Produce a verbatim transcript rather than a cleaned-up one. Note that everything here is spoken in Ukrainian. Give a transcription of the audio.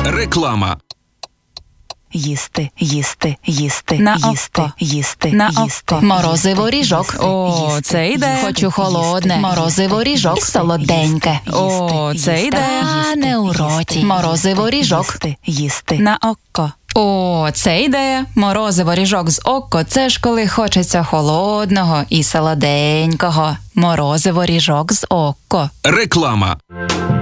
Реклама. Їсти, їсти, їсти, На їсти, око. їсти, На їсти. око. Морозиво ріжок. О, їсти, це йде. їсти, Хочу холодне. їсти, Морозиво ріжок. їсти, Солоденьке. їсти, О, їсти, це їсти, йде. їсти, Тане у їсти, роті. їсти, Морозиво ріжок. Їсти, їсти. На око. О, це ідея. Морозиво ріжок з око. Це ж коли хочеться холодного і солоденького. Морозиво ріжок з око. Реклама.